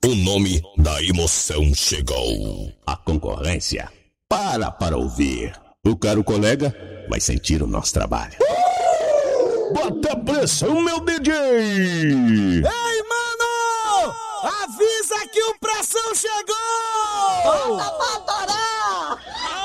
o nome da emoção chegou. A concorrência para ouvir. O caro colega vai sentir o nosso trabalho. Bota pressão, meu DJ! Ei, mano! Avisa que o pressão chegou! Bota pra